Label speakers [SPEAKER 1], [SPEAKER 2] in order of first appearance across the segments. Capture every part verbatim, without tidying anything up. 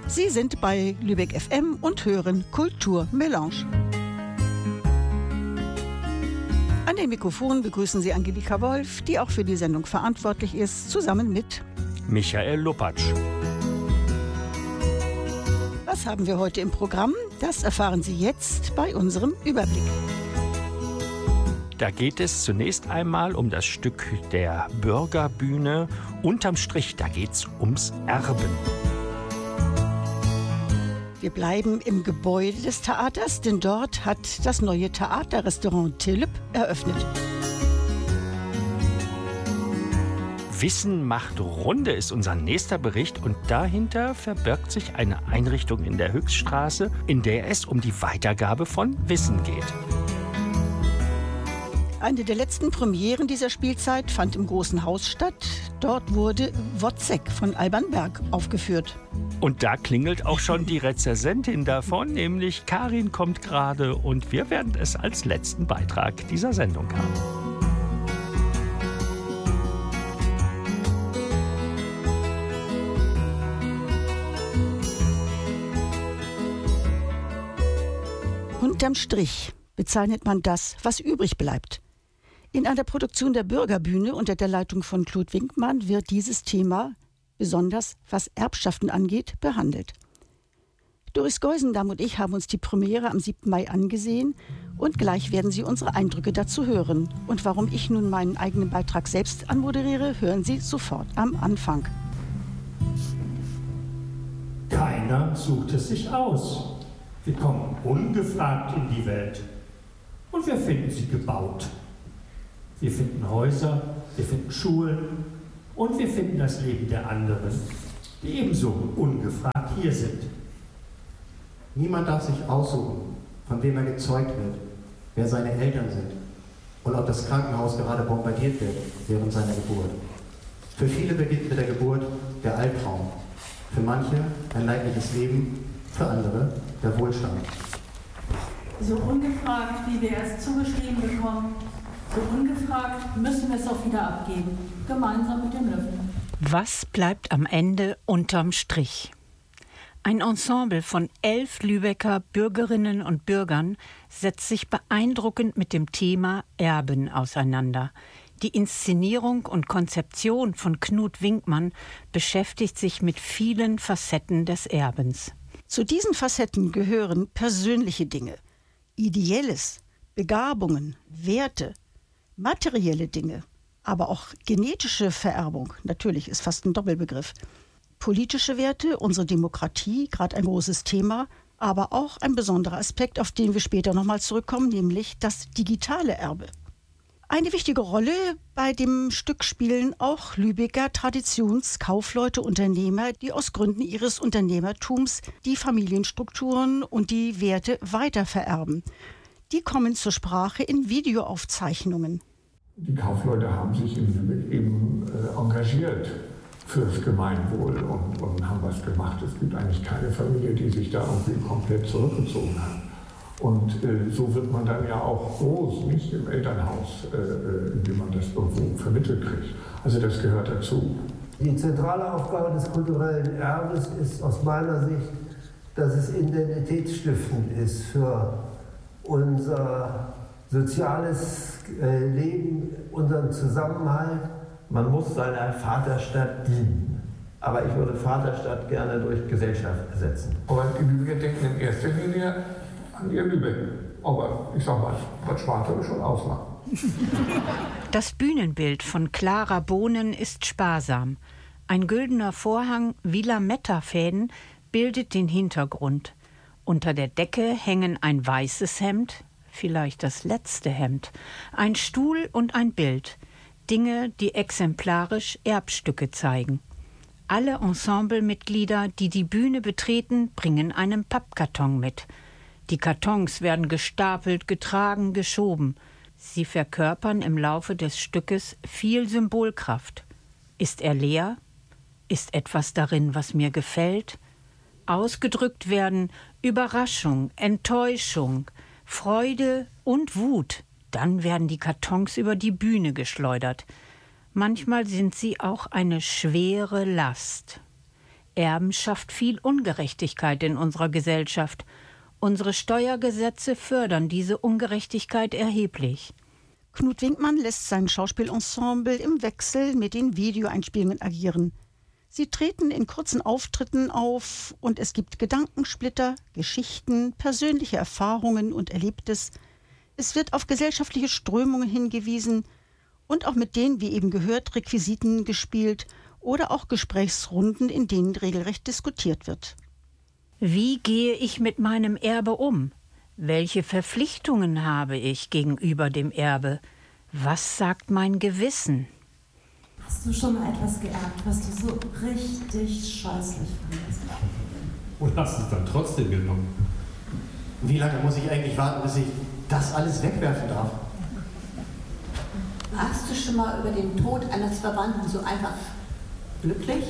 [SPEAKER 1] Sie sind bei Lübeck F M und hören Kultur Melange. An den Mikrofonen begrüßen Sie Angelika Wolf, die auch für die Sendung verantwortlich ist, zusammen mit
[SPEAKER 2] Michael Lupatsch.
[SPEAKER 1] Was haben wir heute im Programm? Das erfahren Sie jetzt bei unserem Überblick.
[SPEAKER 2] Da geht es zunächst einmal um das Stück der Bürgerbühne. Unterm Strich, da geht es ums Erben.
[SPEAKER 1] Wir bleiben im Gebäude des Theaters, denn dort hat das neue Theaterrestaurant Tilp eröffnet.
[SPEAKER 2] Wissen macht Runde ist unser nächster Bericht und dahinter verbirgt sich eine Einrichtung in der Höchststraße, in der es um die Weitergabe von Wissen geht.
[SPEAKER 1] Eine der letzten Premieren dieser Spielzeit fand im Großen Haus statt. Dort wurde Wozzeck von Alban Berg aufgeführt.
[SPEAKER 2] Und da klingelt auch schon die Rezensentin davon, nämlich Karin kommt gerade und wir werden es als letzten Beitrag dieser Sendung haben.
[SPEAKER 1] Unterm Strich bezeichnet man das, was übrig bleibt. In einer Produktion der Bürgerbühne unter der Leitung von Claude Winkmann wird dieses Thema, besonders was Erbschaften angeht, behandelt. Doris Geusendam und ich haben uns die Premiere am siebten Mai angesehen und gleich werden Sie unsere Eindrücke dazu hören. Und warum ich nun meinen eigenen Beitrag selbst anmoderiere, hören Sie sofort am Anfang.
[SPEAKER 3] Keiner sucht es sich aus. Wir kommen ungefragt in die Welt und wir finden sie gebaut. Wir finden Häuser, wir finden Schulen und wir finden das Leben der anderen, die ebenso ungefragt hier sind.
[SPEAKER 4] Niemand darf sich aussuchen, von wem er gezeugt wird, wer seine Eltern sind und ob das Krankenhaus gerade bombardiert wird während seiner Geburt. Für viele beginnt mit der Geburt der Albtraum, für manche ein leidliches Leben, für andere der Wohlstand.
[SPEAKER 5] So ungefragt, wie wir es zugeschrieben bekommen, so ungefragt müssen wir es auch wieder abgeben, gemeinsam mit dem Löffel.
[SPEAKER 6] Was bleibt am Ende unterm Strich? Ein Ensemble von elf Lübecker Bürgerinnen und Bürgern setzt sich beeindruckend mit dem Thema Erben auseinander. Die Inszenierung und Konzeption von Knut Winkmann beschäftigt sich mit vielen Facetten des Erbens.
[SPEAKER 1] Zu diesen Facetten gehören persönliche Dinge, Ideelles, Begabungen, Werte, materielle Dinge, aber auch genetische Vererbung, natürlich ist fast ein Doppelbegriff, politische Werte, unsere Demokratie, gerade ein großes Thema, aber auch ein besonderer Aspekt, auf den wir später nochmal zurückkommen, nämlich das digitale Erbe. Eine wichtige Rolle bei dem Stück spielen auch Lübecker Traditionskaufleute, Unternehmer, die aus Gründen ihres Unternehmertums die Familienstrukturen und die Werte weitervererben. Die kommen zur Sprache in Videoaufzeichnungen.
[SPEAKER 7] Die Kaufleute haben sich in Lübeck eben äh, engagiert fürs Gemeinwohl und, und haben was gemacht. Es gibt eigentlich keine Familie, die sich da irgendwie komplett zurückgezogen hat. Und äh, so wird man dann ja auch groß, nicht im Elternhaus, äh, in dem man das irgendwo vermittelt kriegt. Also das gehört dazu.
[SPEAKER 8] Die zentrale Aufgabe des kulturellen Erbes ist aus meiner Sicht, dass es identitätsstiftend ist für unser soziales äh, Leben, unseren Zusammenhalt. Man muss seiner Vaterstadt dienen. Aber ich würde Vaterstadt gerne durch Gesellschaft ersetzen.
[SPEAKER 7] Aber die Lübecker denken in erster Linie an ihr Lübeck. Aber ich sag mal, das Schwarze ist schon Ausland.
[SPEAKER 6] Das Bühnenbild von Clara Bohnen ist sparsam. Ein güldener Vorhang wie Lametta-Fäden bildet den Hintergrund. Unter der Decke hängen ein weißes Hemd, vielleicht das letzte Hemd, ein Stuhl und ein Bild. Dinge, die exemplarisch Erbstücke zeigen. Alle Ensemblemitglieder, die die Bühne betreten, bringen einen Pappkarton mit. Die Kartons werden gestapelt, getragen, geschoben. Sie verkörpern im Laufe des Stückes viel Symbolkraft. Ist er leer? Ist etwas darin, was mir gefällt? Ausgedrückt werden Überraschung, Enttäuschung, Freude und Wut. Dann werden die Kartons über die Bühne geschleudert. Manchmal sind sie auch eine schwere Last. Erben schafft viel Ungerechtigkeit in unserer Gesellschaft. Unsere Steuergesetze fördern diese Ungerechtigkeit erheblich.
[SPEAKER 1] Knut Winkmann lässt sein Schauspielensemble im Wechsel mit den Videoeinspielungen agieren. Sie treten in kurzen Auftritten auf und es gibt Gedankensplitter, Geschichten, persönliche Erfahrungen und Erlebtes. Es wird auf gesellschaftliche Strömungen hingewiesen und auch mit den, wie eben gehört, Requisiten gespielt oder auch Gesprächsrunden, in denen regelrecht diskutiert wird.
[SPEAKER 6] Wie gehe ich mit meinem Erbe um? Welche Verpflichtungen habe ich gegenüber dem Erbe? Was sagt mein Gewissen?
[SPEAKER 9] Hast du schon mal etwas geerbt, was du so richtig scheußlich fandest?
[SPEAKER 3] Und hast es dann trotzdem genommen?
[SPEAKER 4] Wie lange muss ich eigentlich warten, bis ich das alles wegwerfen darf?
[SPEAKER 10] Warst du schon mal über den Tod eines Verwandten so einfach glücklich?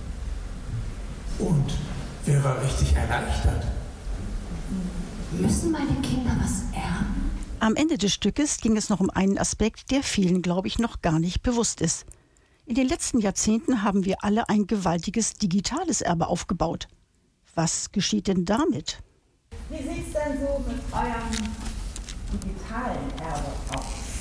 [SPEAKER 11] Und wer war richtig erleichtert?
[SPEAKER 10] Müssen meine Kinder was erben?
[SPEAKER 1] Am Ende des Stückes ging es noch um einen Aspekt, der vielen, glaube ich, noch gar nicht bewusst ist. In den letzten Jahrzehnten haben wir alle ein gewaltiges digitales Erbe aufgebaut. Was geschieht denn damit?
[SPEAKER 9] Wie sieht es denn so mit eurem digitalen Erbe aus?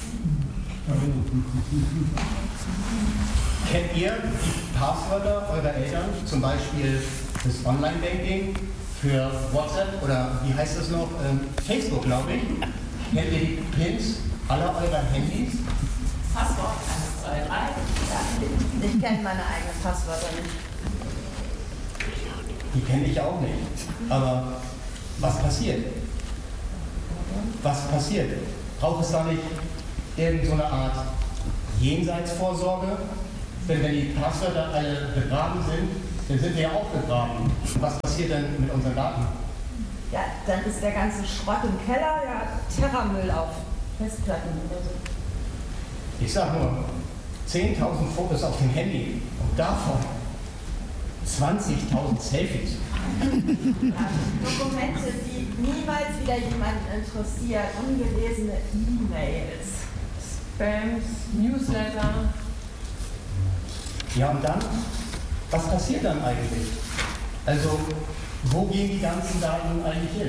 [SPEAKER 4] Kennt ihr die Passwörter eurer Eltern, zum Beispiel das Online-Banking für WhatsApp oder wie heißt das noch, ähm, Facebook, glaube ich? Kennt ihr die Pins aller eurer Handys?
[SPEAKER 9] Passwort eins, zwei, drei. Ja, ich kenne meine eigenen Passwörter nicht.
[SPEAKER 4] Die kenne ich auch nicht. Aber was passiert? Was passiert? Braucht es da nicht irgend so eine Art Jenseitsvorsorge? Denn wenn die Passwörter alle begraben sind, dann sind wir ja auch begraben. Was passiert denn mit unseren Daten?
[SPEAKER 9] Ja, dann ist der ganze Schrott im Keller, ja, Terramüll auf Festplatten oder so.
[SPEAKER 4] Ich sag nur, zehntausend Fotos auf dem Handy und davon zwanzigtausend Selfies.
[SPEAKER 9] Ja, Dokumente, die niemals wieder jemanden interessieren, ungelesene E-Mails, Spams, Newsletter.
[SPEAKER 4] Ja, und dann? Was passiert dann eigentlich? Also, wo gehen die ganzen Daten eigentlich hin?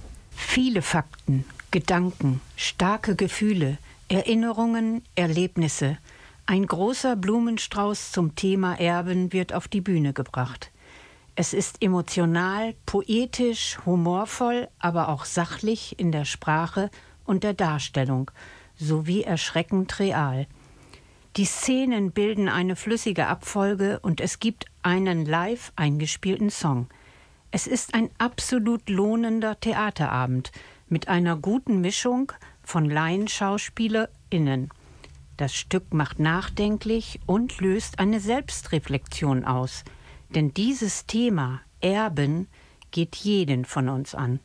[SPEAKER 6] Viele Fakten, Gedanken, starke Gefühle, Erinnerungen, Erlebnisse. Ein großer Blumenstrauß zum Thema Erben wird auf die Bühne gebracht. Es ist emotional, poetisch, humorvoll, aber auch sachlich in der Sprache und der Darstellung, sowie erschreckend real. Die Szenen bilden eine flüssige Abfolge und es gibt einen live eingespielten Song. Es ist ein absolut lohnender Theaterabend mit einer guten Mischung von LaienschauspielerInnen. Das Stück macht nachdenklich und löst eine Selbstreflexion aus. Denn dieses Thema Erben geht jeden von uns an.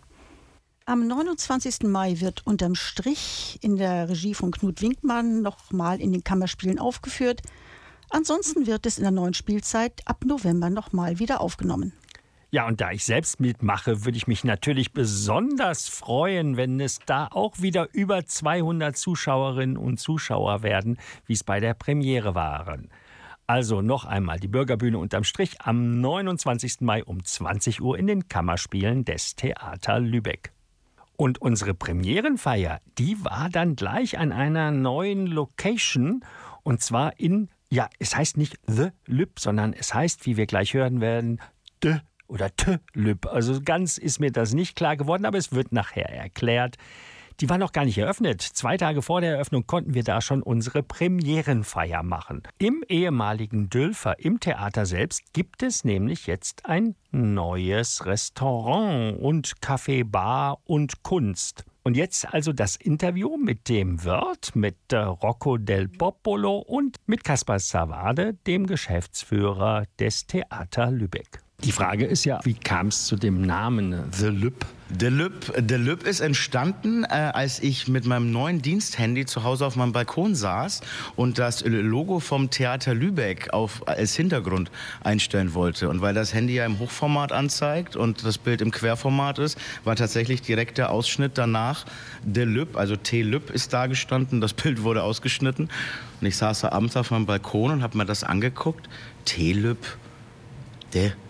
[SPEAKER 1] Am neunundzwanzigsten Mai wird Unterm Strich in der Regie von Knut Winkmann nochmal in den Kammerspielen aufgeführt. Ansonsten wird es in der neuen Spielzeit ab November nochmal wieder aufgenommen.
[SPEAKER 2] Ja, und da ich selbst mitmache, würde ich mich natürlich besonders freuen, wenn es da auch wieder über zweihundert Zuschauerinnen und Zuschauer werden, wie es bei der Premiere waren. Also noch einmal die Bürgerbühne Unterm Strich am neunundzwanzigsten Mai um zwanzig Uhr in den Kammerspielen des Theater Lübeck. Und unsere Premierenfeier, die war dann gleich an einer neuen Location, und zwar in, ja, es heißt nicht The Lüb, sondern es heißt, wie wir gleich hören werden, De oder T Lüb. Also ganz ist mir das nicht klar geworden, aber es wird nachher erklärt. Die war noch gar nicht eröffnet. Zwei Tage vor der Eröffnung konnten wir da schon unsere Premierenfeier machen. Im ehemaligen Dülfer, im Theater selbst, gibt es nämlich jetzt ein neues Restaurant und Café, Bar und Kunst. Und jetzt also das Interview mit dem Wirt, mit äh, Rocco Del Popolo und mit Kaspar Savade, dem Geschäftsführer des Theater Lübeck. Die Frage ist ja, wie kam es zu dem Namen The Lüb?
[SPEAKER 12] The Lüb, The Lüb ist entstanden, äh, als ich mit meinem neuen Diensthandy zu Hause auf meinem Balkon saß und das Logo vom Theater Lübeck auf, als Hintergrund einstellen wollte. Und weil das Handy ja im Hochformat anzeigt und das Bild im Querformat ist, war tatsächlich direkt der Ausschnitt danach The Lüb, also T Lüb ist da gestanden, das Bild wurde ausgeschnitten. Und ich saß da abends auf meinem Balkon und habe mir das angeguckt. T Lüb, The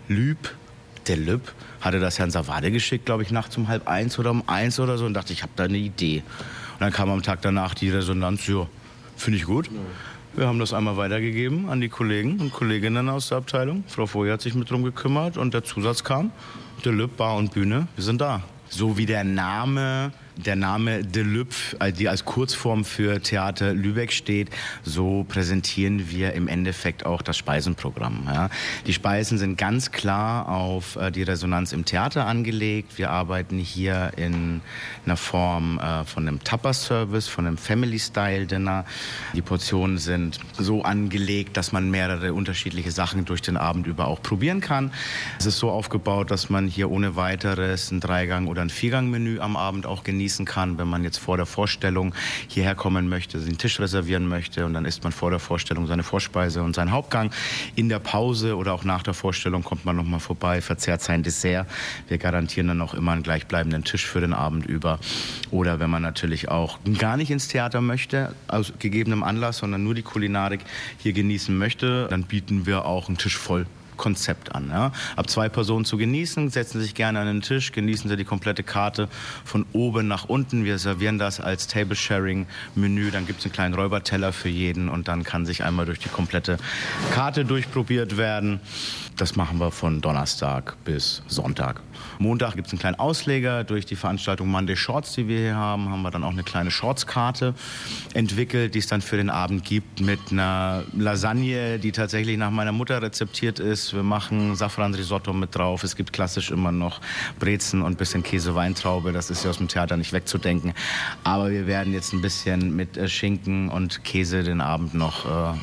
[SPEAKER 12] Lüb, der Lüb, hatte das Herrn Savade geschickt, glaube ich, nachts um halb eins oder um eins oder so und dachte, ich habe da eine Idee. Und dann kam am Tag danach die Resonanz, ja, finde ich gut. Wir haben das einmal weitergegeben an die Kollegen und Kolleginnen aus der Abteilung. Frau Foy hat sich mit drum gekümmert und der Zusatz kam, de Lüb, Bar und Bühne, wir sind da. So wie der Name, der Name de Lüb, die als Kurzform für Theater Lübeck steht, so präsentieren wir im Endeffekt auch das Speisenprogramm. Ja. Die Speisen sind ganz klar auf äh, die Resonanz im Theater angelegt. Wir arbeiten hier in einer Form äh, von einem Tapas-Service, von einem Family-Style-Dinner. Die Portionen sind so angelegt, dass man mehrere unterschiedliche Sachen durch den Abend über auch probieren kann. Es ist so aufgebaut, dass man hier ohne weiteres ein Dreigang- oder ein Viergang-Menü am Abend auch genießen kann, wenn man jetzt vor der Vorstellung hierher kommen möchte, den Tisch reservieren möchte und dann isst man vor der Vorstellung seine Vorspeise und seinen Hauptgang. In der Pause oder auch nach der Vorstellung kommt man noch mal vorbei, verzehrt sein Dessert. Wir garantieren dann auch immer einen gleichbleibenden Tisch für den Abend über. Oder wenn man natürlich auch gar nicht ins Theater möchte, aus gegebenem Anlass, sondern nur die Kulinarik hier genießen möchte, dann bieten wir auch einen Tisch voll Konzept an. Ja. Ab zwei Personen zu genießen, setzen Sie sich gerne an den Tisch, genießen Sie die komplette Karte von oben nach unten. Wir servieren das als Table-Sharing-Menü, dann gibt es einen kleinen Räuberteller für jeden und dann kann sich einmal durch die komplette Karte durchprobiert werden. Das machen wir von Donnerstag bis Sonntag. Montag gibt es einen kleinen Ausleger. Durch die Veranstaltung Monday Shorts, die wir hier haben, haben wir dann auch eine kleine Shorts-Karte entwickelt, die es dann für den Abend gibt mit einer Lasagne, die tatsächlich nach meiner Mutter rezeptiert ist. Wir machen Safran-Risotto mit drauf. Es gibt klassisch immer noch Brezen und ein bisschen Käse-Weintraube. Das ist ja aus dem Theater nicht wegzudenken. Aber wir werden jetzt ein bisschen mit äh, Schinken und Käse den Abend noch äh,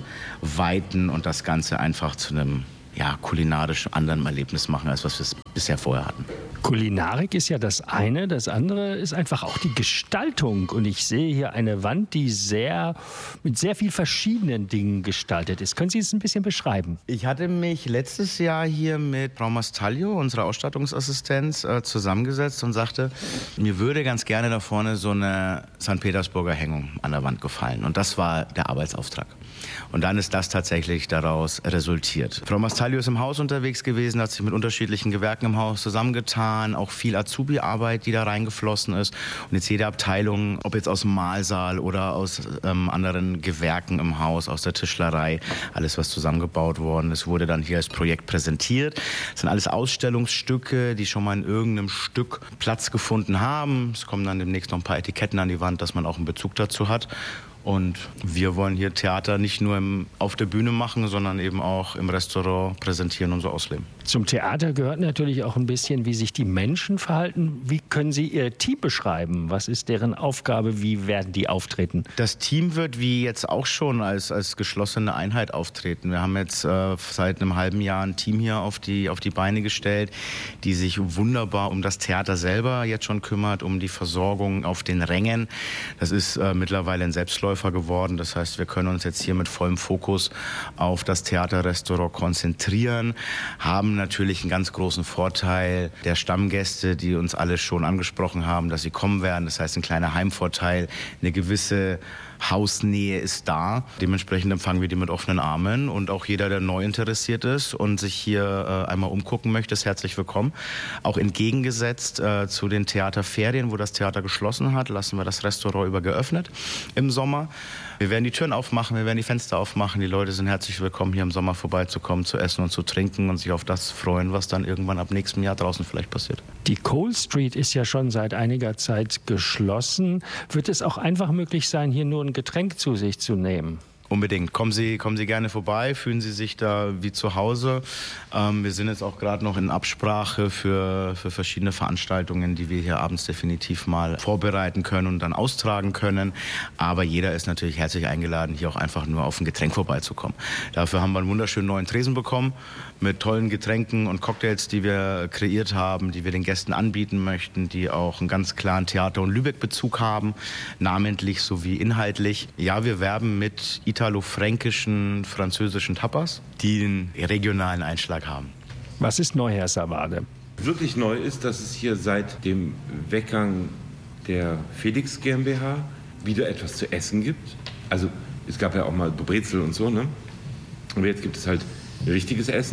[SPEAKER 12] aufweiten und das Ganze einfach zu einem ja, kulinarisch anderen Erlebnis machen, als was wir es bisher vorher hatten.
[SPEAKER 2] Kulinarik ist ja das eine, das andere ist einfach auch die Gestaltung. Und ich sehe hier eine Wand, die sehr mit sehr viel verschiedenen Dingen gestaltet ist. Können Sie es ein bisschen beschreiben?
[SPEAKER 12] Ich hatte mich letztes Jahr hier mit Frau Mastalio, unserer Ausstattungsassistenz, äh, zusammengesetzt und sagte, mir würde ganz gerne da vorne so eine Sankt Petersburger Hängung an der Wand gefallen. Und das war der Arbeitsauftrag. Und dann ist das tatsächlich daraus resultiert. Frau Mastalio ist im Haus unterwegs gewesen, hat sich mit unterschiedlichen Gewerken im Haus zusammengetan, auch viel Azubi-Arbeit, die da reingeflossen ist. Und jetzt jede Abteilung, ob jetzt aus dem Mahlsaal oder aus ähm, anderen Gewerken im Haus, aus der Tischlerei, alles was zusammengebaut worden ist, wurde dann hier als Projekt präsentiert. Das sind alles Ausstellungsstücke, die schon mal in irgendeinem Stück Platz gefunden haben. Es kommen dann demnächst noch ein paar Etiketten an die Wand, dass man auch einen Bezug dazu hat. Und wir wollen hier Theater nicht nur im, auf der Bühne machen, sondern eben auch im Restaurant präsentieren und so ausleben.
[SPEAKER 2] Zum Theater gehört natürlich auch ein bisschen, wie sich die Menschen verhalten. Wie können Sie Ihr Team beschreiben? Was ist deren Aufgabe? Wie werden die auftreten?
[SPEAKER 12] Das Team wird wie jetzt auch schon als, als geschlossene Einheit auftreten. Wir haben jetzt äh, seit einem halben Jahr ein Team hier auf die, auf die Beine gestellt, die sich wunderbar um das Theater selber jetzt schon kümmert, um die Versorgung auf den Rängen. Das ist äh, mittlerweile ein Selbstläufer geworden. Das heißt, wir können uns jetzt hier mit vollem Fokus auf das Theaterrestaurant konzentrieren, haben natürlich einen ganz großen Vorteil der Stammgäste, die uns alle schon angesprochen haben, dass sie kommen werden. Das heißt, ein kleiner Heimvorteil, eine gewisse Hausnähe ist da. Dementsprechend empfangen wir die mit offenen Armen und auch jeder, der neu interessiert ist und sich hier äh, einmal umgucken möchte, ist herzlich willkommen. Auch entgegengesetzt äh, zu den Theaterferien, wo das Theater geschlossen hat, lassen wir das Restaurant über geöffnet im Sommer. Wir werden die Türen aufmachen, wir werden die Fenster aufmachen. Die Leute sind herzlich willkommen, hier im Sommer vorbeizukommen, zu essen und zu trinken und sich auf das freuen, was dann irgendwann ab nächstem Jahr draußen vielleicht passiert.
[SPEAKER 2] Die Cole Street ist ja schon seit einiger Zeit geschlossen. Wird es auch einfach möglich sein, hier nur ein Getränk zu sich zu nehmen?
[SPEAKER 12] Unbedingt. Kommen Sie, kommen Sie gerne vorbei, fühlen Sie sich da wie zu Hause. Ähm, wir sind jetzt auch gerade noch in Absprache für, für verschiedene Veranstaltungen, die wir hier abends definitiv mal vorbereiten können und dann austragen können. Aber jeder ist natürlich herzlich eingeladen, hier auch einfach nur auf ein Getränk vorbeizukommen. Dafür haben wir einen wunderschönen neuen Tresen bekommen mit tollen Getränken und Cocktails, die wir kreiert haben, die wir den Gästen anbieten möchten, die auch einen ganz klaren Theater- und Lübeck-Bezug haben, namentlich sowie inhaltlich. Ja, wir werben mit italo-fränkischen, französischen Tapas, die einen regionalen Einschlag haben.
[SPEAKER 2] Was ist neu, Herr Savade?
[SPEAKER 13] Wirklich neu ist, dass es hier seit dem Weggang der Felix GmbH wieder etwas zu essen gibt. Also es gab ja auch mal Brezel und so, ne? Aber jetzt gibt es halt richtiges Essen.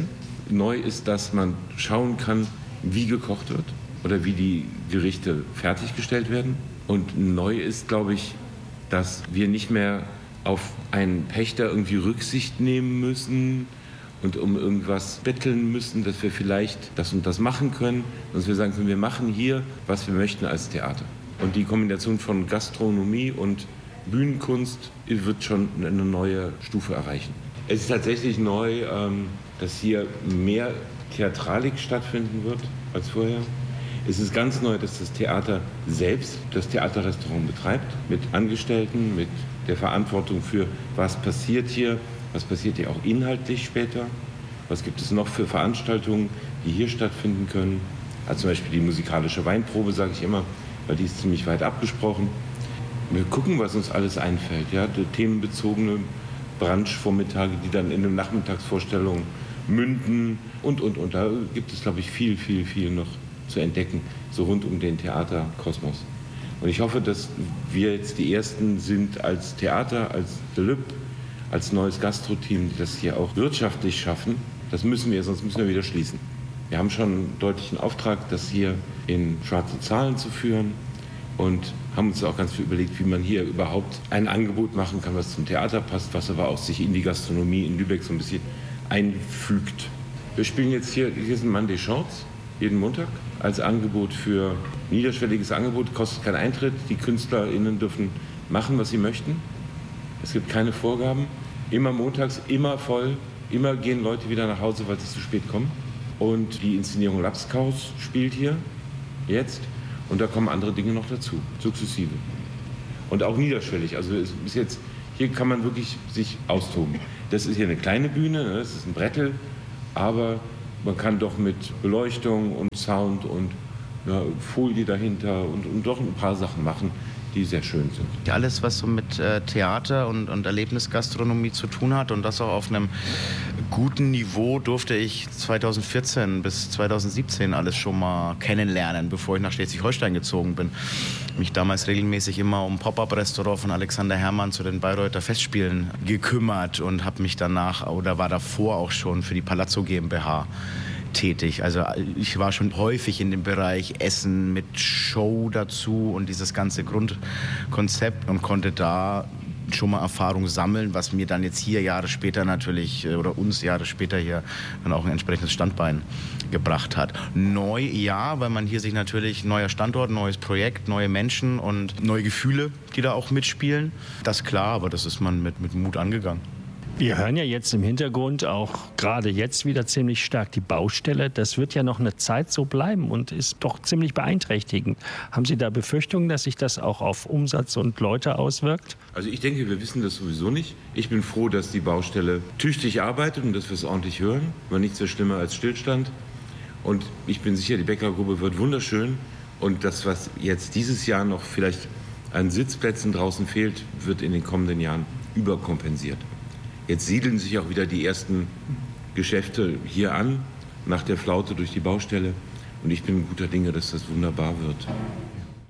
[SPEAKER 13] Neu ist, dass man schauen kann, wie gekocht wird oder wie die Gerichte fertiggestellt werden. Und neu ist, glaube ich, dass wir nicht mehr auf einen Pächter irgendwie Rücksicht nehmen müssen und um irgendwas betteln müssen, dass wir vielleicht das und das machen können, sondern dass wir sagen können, wir machen hier, was wir möchten als Theater. Und die Kombination von Gastronomie und Bühnenkunst wird schon eine neue Stufe erreichen. Es ist tatsächlich neu, dass hier mehr Theatralik stattfinden wird als vorher. Es ist ganz neu, dass das Theater selbst das Theaterrestaurant betreibt, mit Angestellten, mit der Verantwortung für, was passiert hier, was passiert hier auch inhaltlich später, was gibt es noch für Veranstaltungen, die hier stattfinden können. Also zum Beispiel die musikalische Weinprobe, sage ich immer, weil die ist ziemlich weit abgesprochen. Wir gucken, was uns alles einfällt, ja, die themenbezogene Brunch-Vormittage, die dann in eine Nachmittagsvorstellung münden und, und, und. Da gibt es, glaube ich, viel, viel, viel noch zu entdecken, so rund um den Theaterkosmos. Und ich hoffe, dass wir jetzt die Ersten sind als Theater, als De Lüb, als neues Gastro-Team, die das hier auch wirtschaftlich schaffen. Das müssen wir, sonst müssen wir wieder schließen. Wir haben schon einen deutlichen Auftrag, das hier in schwarze Zahlen zu führen und haben uns auch ganz viel überlegt, wie man hier überhaupt ein Angebot machen kann, was zum Theater passt, was aber auch sich in die Gastronomie in Lübeck so ein bisschen einfügt. Wir spielen jetzt hier, hier sind Monday Shorts, jeden Montag, als Angebot für niederschwelliges Angebot, kostet keinen Eintritt. Die KünstlerInnen dürfen machen, was sie möchten. Es gibt keine Vorgaben. Immer montags, immer voll, immer gehen Leute wieder nach Hause, weil sie zu spät kommen. Und die Inszenierung Lapskaus spielt hier jetzt. Und da kommen andere Dinge noch dazu, sukzessive. Und auch niederschwellig. Also es ist jetzt, hier kann man wirklich sich austoben. Das ist hier eine kleine Bühne, das ist ein Brettel, aber man kann doch mit Beleuchtung und Sound und ja, Folie dahinter und, und doch ein paar Sachen machen, die sehr schön sind.
[SPEAKER 12] Ja, alles, was so mit äh, Theater und, und Erlebnisgastronomie zu tun hat und das auch auf einem guten Niveau, durfte ich zweitausendvierzehn bis zweitausendsiebzehn alles schon mal kennenlernen, bevor ich nach Schleswig-Holstein gezogen bin. Mich damals regelmäßig immer um Pop-Up-Restaurant von Alexander Herrmann zu den Bayreuther Festspielen gekümmert und habe mich danach oder war davor auch schon für die Palazzo GmbH tätig. Also ich war schon häufig in dem Bereich Essen mit Show dazu und dieses ganze Grundkonzept und konnte da schon mal Erfahrung sammeln, was mir dann jetzt hier Jahre später natürlich oder uns Jahre später hier dann auch ein entsprechendes Standbein gebracht hat. Neu, ja, weil man hier sich natürlich neuer Standort, neues Projekt, neue Menschen und neue Gefühle, die da auch mitspielen. Das ist klar, aber das ist man mit, mit Mut angegangen.
[SPEAKER 2] Wir hören ja jetzt im Hintergrund auch gerade jetzt wieder ziemlich stark die Baustelle. Das wird ja noch eine Zeit so bleiben und ist doch ziemlich beeinträchtigend. Haben Sie da Befürchtungen, dass sich das auch auf Umsatz und Leute auswirkt?
[SPEAKER 13] Also ich denke, wir wissen das sowieso nicht. Ich bin froh, dass die Baustelle tüchtig arbeitet und dass wir es ordentlich hören. War nichts so schlimmer als Stillstand. Und ich bin sicher, die Bäckergruppe wird wunderschön. Und das, was jetzt dieses Jahr noch vielleicht an Sitzplätzen draußen fehlt, wird in den kommenden Jahren überkompensiert. Jetzt siedeln sich auch wieder die ersten Geschäfte hier an, nach der Flaute durch die Baustelle. Und ich bin guter Dinge, dass das wunderbar wird.